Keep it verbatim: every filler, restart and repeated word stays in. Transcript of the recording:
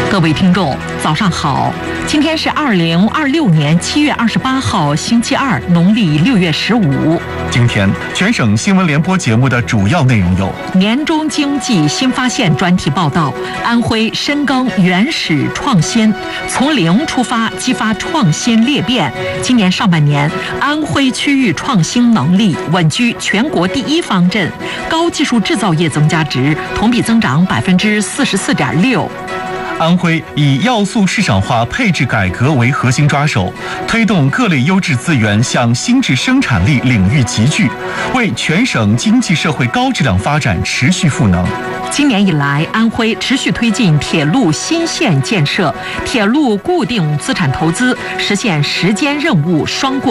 各位听众，早上好！今天是二零二六年七月二十八号，星期二，农历六月十五。 今天全省新闻联播节目的主要内容有： 年中经济新发现专题报道，安徽深耕原始创新，从零出发，激发创新裂变。今年上半年，安徽区域创新能力稳居全国第一方阵，高技术制造业增加值同比增长百分之四十四点六。 安徽以要素市场化配置改革为核心抓手，推动各类优质资源向新质生产力领域集聚，为全省经济社会高质量发展持续赋能。 今年以来，安徽持续推进铁路新线建设，铁路固定资产投资实现时间任务双过。